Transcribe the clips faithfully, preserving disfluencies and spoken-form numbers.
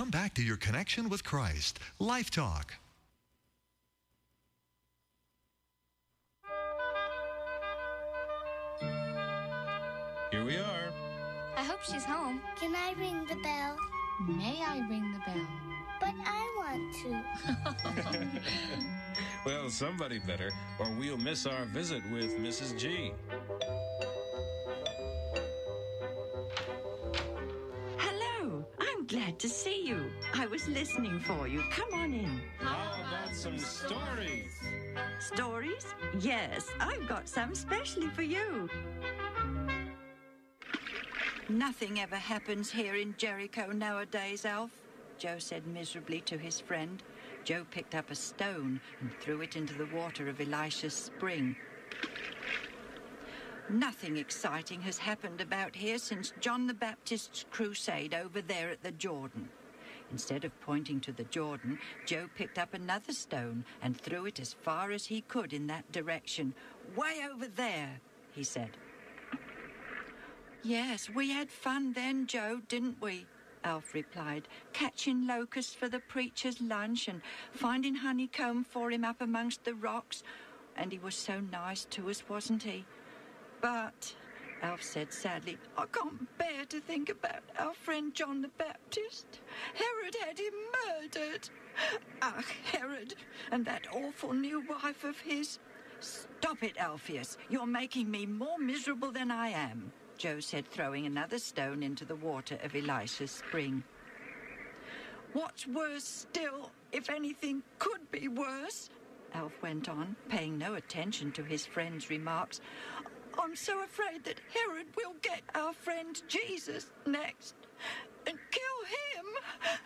come back to your connection with Christ. Life Talk. Here we are. I hope she's home. Can I ring the bell? May I ring the bell? But I want to. Well, somebody better, or we'll miss our visit with Missus G. Hello. I'm glad to see you. I was listening for you. Come on in. How about some stories? Stories? Yes, I've got some specially for you. Nothing ever happens here in Jericho nowadays, Alf, Joe said miserably to his friend. Joe picked up a stone and threw it into the water of Elisha's spring. Nothing exciting has happened about here since John the Baptist's crusade over there at the Jordan. Instead of pointing to the Jordan, Joe picked up another stone and threw it as far as he could in that direction. Way over there, he said. Yes, we had fun then, Joe, didn't we? Alf replied, catching locusts for the preacher's lunch and finding honeycomb for him up amongst the rocks. And he was so nice to us, wasn't he? But, Alf said sadly, I can't bear to think about our friend John the Baptist. Herod had him murdered. Ah, Herod, and that awful new wife of his. Stop it, Alpheus. You're making me more miserable than I am, Joe said, throwing another stone into the water of Elisha's spring. What's worse still, if anything could be worse, Alf went on, paying no attention to his friend's remarks. I'm so afraid that Herod will get our friend Jesus next and kill him.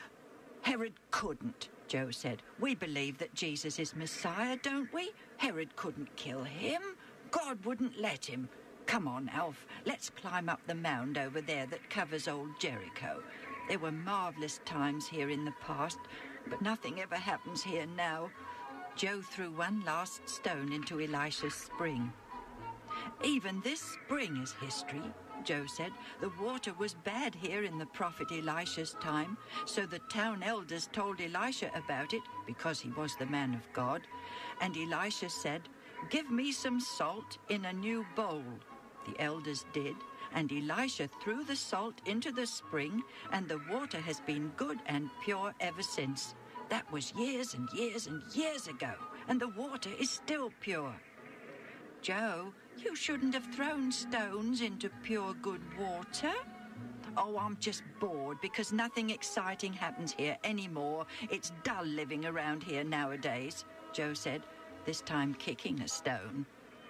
Herod couldn't, Joe said. We believe that Jesus is Messiah, don't we? Herod couldn't kill him. God wouldn't let him. Come on, Alf, let's climb up the mound over there that covers old Jericho. There were marvellous times here in the past, but nothing ever happens here now. Joe threw one last stone into Elisha's spring. Even this spring is history, Joe said. The water was bad here in the prophet Elisha's time, so the town elders told Elisha about it because he was the man of God. And Elisha said, "Give me some salt in a new bowl." The elders did, and Elisha threw the salt into the spring, and the water has been good and pure ever since. That was years and years and years ago, and the water is still pure. Joe, you shouldn't have thrown stones into pure good water. Oh, I'm just bored because nothing exciting happens here anymore. It's dull living around here nowadays, Joe said, this time kicking a stone.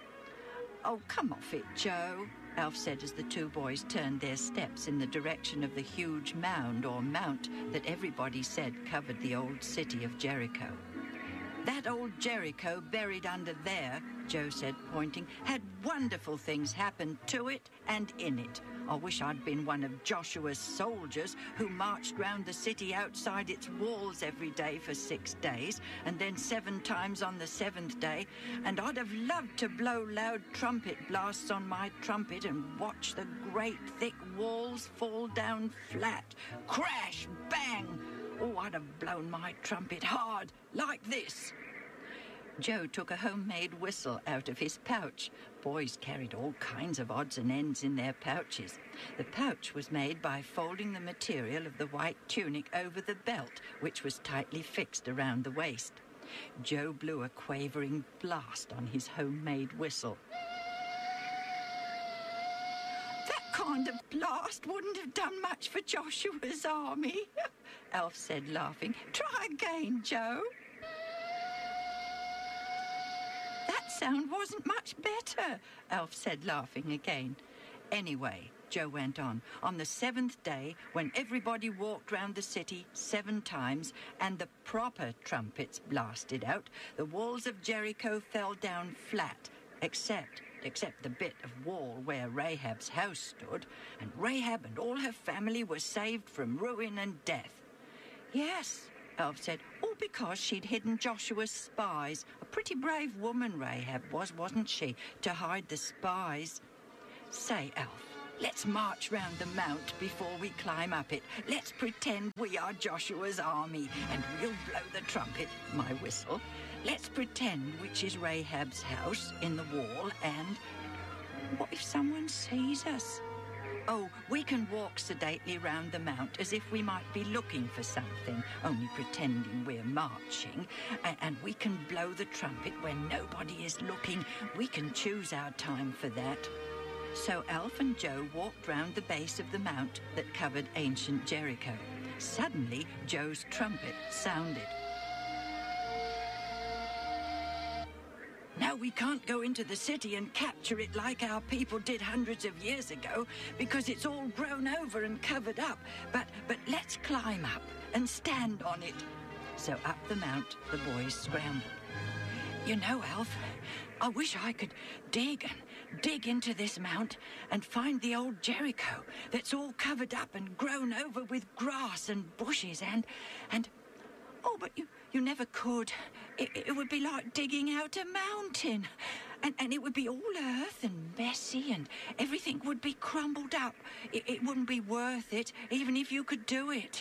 Oh, come off it, Joe, Alf said as the two boys turned their steps in the direction of the huge mound or mount that everybody said covered the old city of Jericho. That old Jericho buried under there, Joe said, pointing, had wonderful things happen to it and in it. I wish I'd been one of Joshua's soldiers who marched round the city outside its walls every day for six days, and then seven times on the seventh day, and I'd have loved to blow loud trumpet blasts on my trumpet and watch the great thick walls fall down flat. Crash! Bang! Oh, I'd have blown my trumpet hard, like this. Joe took a homemade whistle out of his pouch. Boys carried all kinds of odds and ends in their pouches. The pouch was made by folding the material of the white tunic over the belt, which was tightly fixed around the waist. Joe blew a quavering blast on his homemade whistle. That kind of blast wouldn't have done much for Joshua's army, Alf said, laughing. Try again, Joe. That sound wasn't much better, Alf said, laughing again. Anyway, Joe went on, on the seventh day, when everybody walked round the city seven times and the proper trumpets blasted out, the walls of Jericho fell down flat, except, except the bit of wall where Rahab's house stood, and Rahab and all her family were saved from ruin and death. Yes, Alf said, all because she'd hidden Joshua's spies. A pretty brave woman Rahab was, wasn't she, to hide the spies? Say, Alf, Let's march round the mount before we climb up it. Let's pretend we are Joshua's army, and we'll blow the trumpet, my whistle. Let's pretend which is Rahab's house in the wall, and what if someone sees us? Oh, we can walk sedately round the mount as if we might be looking for something, only pretending we're marching. A- and we can blow the trumpet when nobody is looking. We can choose our time for that. So Alf and Joe walked round the base of the mount that covered ancient Jericho. Suddenly, Joe's trumpet sounded. Now we can't go into the city and capture it like our people did hundreds of years ago, because it's all grown over and covered up. But but let's climb up and stand on it. So up the mount the boys scrambled. You know, Alf, I wish I could dig and dig into this mount and find the old Jericho that's all covered up and grown over with grass and bushes and... and oh, but you, you never could. It, it would be like digging out a mountain. And, and it would be all earth and messy and everything would be crumbled up. It, it wouldn't be worth it, even if you could do it.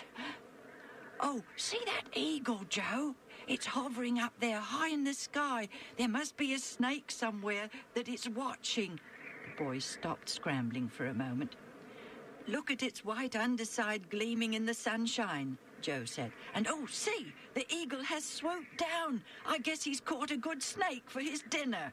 Oh, see that eagle, Joe? It's hovering up there high in the sky. There must be a snake somewhere that it's watching. The boys stopped scrambling for a moment. Look at its white underside gleaming in the sunshine, Joe said. And oh, see, the eagle has swooped down. I guess he's caught a good snake for his dinner.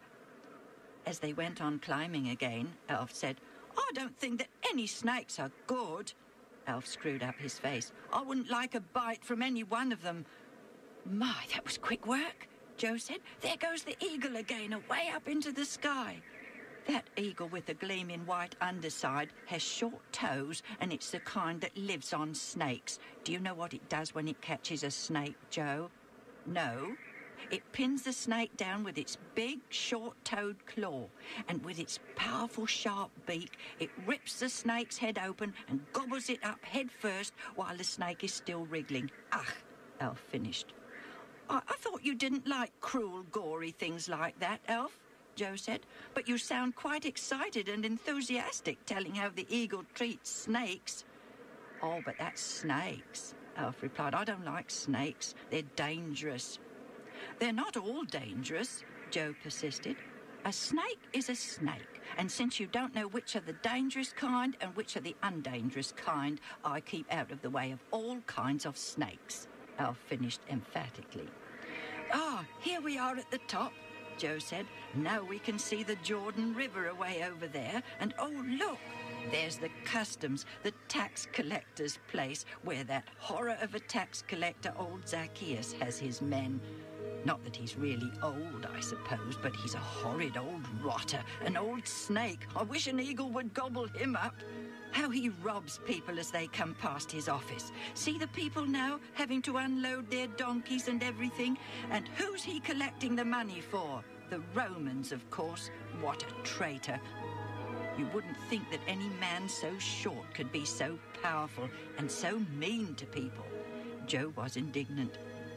As they went on climbing again, Alf said, I don't think that any snakes are good. Alf screwed up his face. I wouldn't like a bite from any one of them. My, that was quick work, Joe said. There goes the eagle again, away up into the sky. That eagle with the gleaming white underside has short toes, and it's the kind that lives on snakes. Do you know what it does when it catches a snake, Joe? No. It pins the snake down with its big, short-toed claw, and with its powerful, sharp beak, it rips the snake's head open and gobbles it up head first while the snake is still wriggling. Ugh, Alf finished. I, I thought you didn't like cruel, gory things like that, Alf, Joe said, but you sound quite excited and enthusiastic telling how the eagle treats snakes. Oh, but that's snakes, Alf replied. I don't like snakes. They're dangerous. They're not all dangerous, Joe persisted. A snake is a snake, and since you don't know which are the dangerous kind and which are the undangerous kind, I keep out of the way of all kinds of snakes, Alf finished emphatically. Ah, here we are at the top, Joe said. Now we can see the Jordan River away over there, and oh, look, there's the customs, the tax collector's place, where that horror of a tax collector, old Zacchaeus, has his men. Not that he's really old, I suppose, but he's a horrid old rotter, an old snake. I wish an eagle would gobble him up. How he robs people as they come past his office. See the people now having to unload their donkeys and everything? And who's he collecting the money for? The Romans, of course. What a traitor. You wouldn't think that any man so short could be so powerful and so mean to people. Joe was indignant.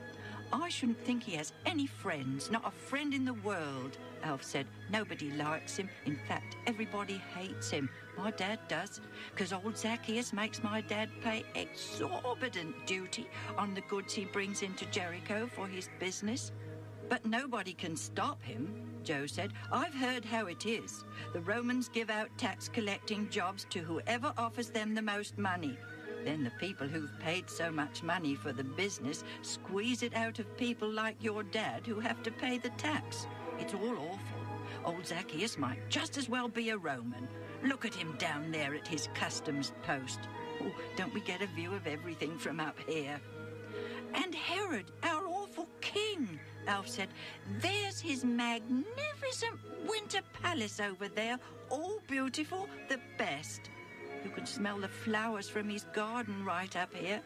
I shouldn't think he has any friends, not a friend in the world, Alf said. Nobody likes him. In fact, everybody hates him. My dad does, because old Zacchaeus makes my dad pay exorbitant duty on the goods he brings into Jericho for his business. But nobody can stop him, Joe said. I've heard how it is. The Romans give out tax-collecting jobs to whoever offers them the most money. Then the people who've paid so much money for the business squeeze it out of people like your dad who have to pay the tax. It's all awful. Old Zacchaeus might just as well be a Roman. Look at him down there at his customs post. Oh, don't we get a view of everything from up here? And Herod, our awful king, Alf said. There's his magnificent winter palace over there, all beautiful, the best. You can smell the flowers from his garden right up here.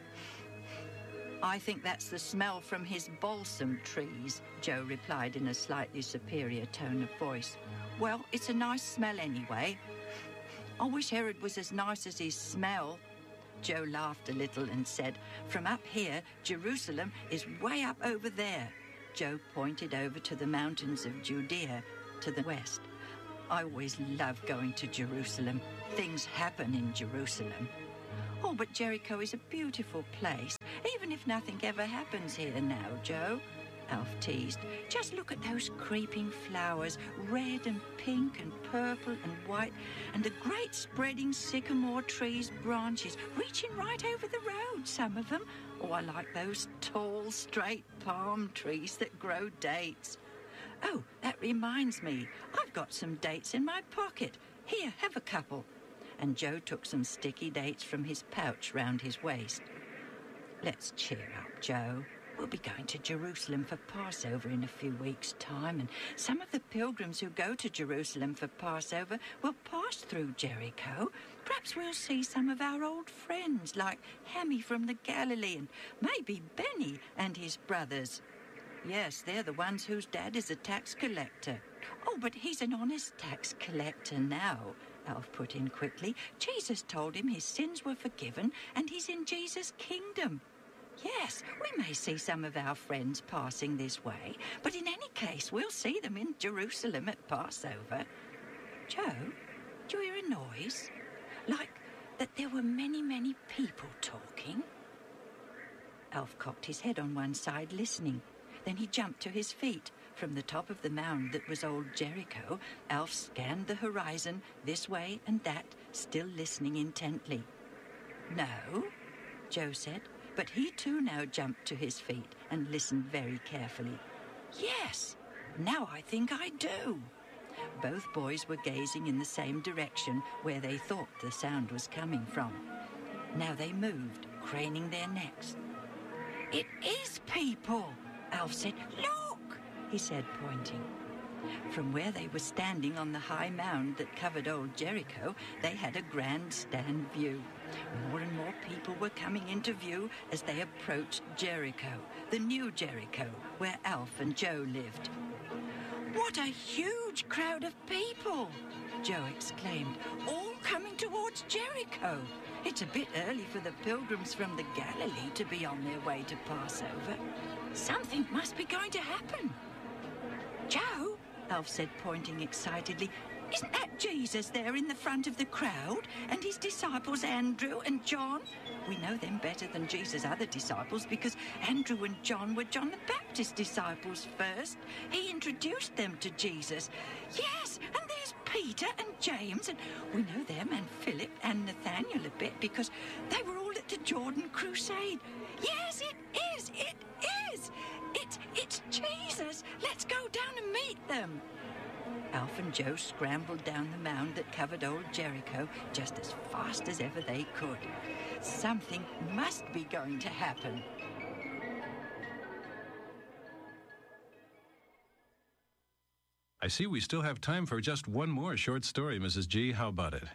I think that's the smell from his balsam trees, Joe replied in a slightly superior tone of voice. Well, it's a nice smell anyway. I wish Herod was as nice as his smell. Joe laughed a little and said, from up here, Jerusalem is way up over there. Joe pointed over to the mountains of Judea to the west. I always love going to Jerusalem. Things happen in Jerusalem. Oh, but Jericho is a beautiful place, even if nothing ever happens here now, Joe. Alf teased. Just look at those creeping flowers, red and pink and purple and white, and the great spreading sycamore trees' branches reaching right over the road, some of them. Oh, I like those tall, straight palm trees that grow dates. Oh, that reminds me. I've got some dates in my pocket. Here, have a couple. And Joe took some sticky dates from his pouch round his waist. Let's cheer up, Joe. We'll be going to Jerusalem for Passover in a few weeks' time, and some of the pilgrims who go to Jerusalem for Passover will pass through Jericho. Perhaps we'll see some of our old friends, like Hemi from the Galilee, and maybe Benny and his brothers. Yes, they're the ones whose dad is a tax collector. Oh, but he's an honest tax collector now, Alf put in quickly. Jesus told him his sins were forgiven, and he's in Jesus' kingdom. Yes, we may see some of our friends passing this way, but in any case, we'll see them in Jerusalem at Passover. Joe, do you hear a noise? Like that there were many, many people talking? Alf cocked his head on one side, listening. Then he jumped to his feet. From the top of the mound that was old Jericho, Alf scanned the horizon this way and that, still listening intently. No, Joe said. But he too now jumped to his feet and listened very carefully. Yes, now I think I do. Both boys were gazing in the same direction where they thought the sound was coming from. Now they moved, craning their necks. It is people, Alf said. Look, he said, pointing. From where they were standing on the high mound that covered old Jericho, they had a grandstand view. More and more people were coming into view as they approached Jericho, the new Jericho, where Alf and Joe lived. What a huge crowd of people, Joe exclaimed, all coming towards Jericho. It's a bit early for the pilgrims from the Galilee to be on their way to Passover. Something must be going to happen. Joe, Alf said, pointing excitedly, isn't that Jesus there in the front of the crowd? And his disciples Andrew and John? We know them better than Jesus' other disciples because Andrew and John were John the Baptist's disciples first. He introduced them to Jesus. Yes, and there's Peter and James, and we know them and Philip and Nathaniel a bit because they were all at the Jordan Crusade. Yes, it is, it is. It's, it's Jesus. Let's go down and meet them. Alf and Joe scrambled down the mound that covered old Jericho just as fast as ever they could. Something must be going to happen. I see we still have time for just one more short story, Missus G. How about it?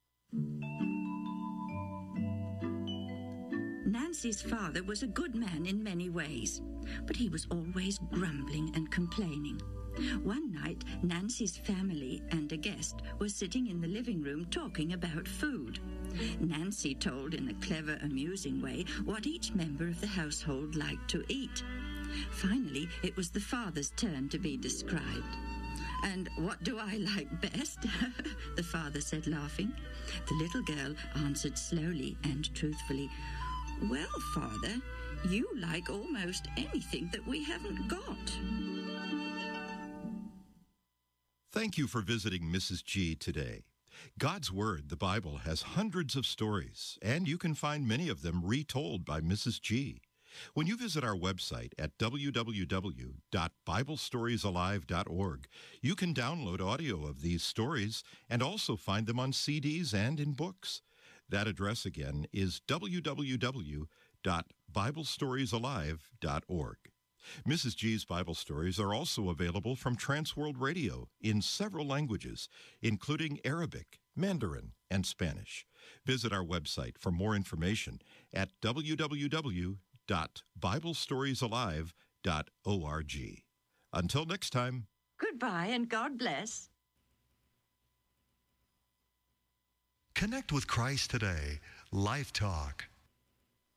Nancy's father was a good man in many ways, but he was always grumbling and complaining. One night, Nancy's family and a guest were sitting in the living room talking about food. Nancy told in a clever, amusing way what each member of the household liked to eat. Finally, it was the father's turn to be described. "And what do I like best?" the father said, laughing. The little girl answered slowly and truthfully, "Well, Father, you like almost anything that we haven't got." Thank you for visiting Missus G today. God's Word, the Bible, has hundreds of stories, and you can find many of them retold by Missus G. When you visit our website at w w w dot bible stories alive dot org, you can download audio of these stories and also find them on C Ds and in books. That address again is w w w dot bible stories alive dot org. Missus G's Bible stories are also available from Transworld Radio in several languages, including Arabic, Mandarin, and Spanish. Visit our website for more information at w w w dot bible stories alive dot org. Until next time. Goodbye and God bless. Connect with Christ today. Life Talk.